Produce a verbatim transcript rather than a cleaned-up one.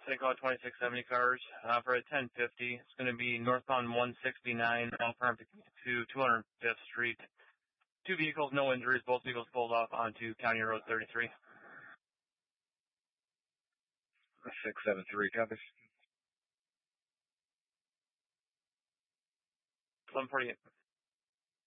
They call it twenty-six seventy cars uh, for a ten fifty. It's going to be northbound one sixty-nine, off-ramp to two hundred fifth Street. Two vehicles, no injuries. Both vehicles pulled off onto County Road thirty-three. six seven three, copies. eleven forty-eight.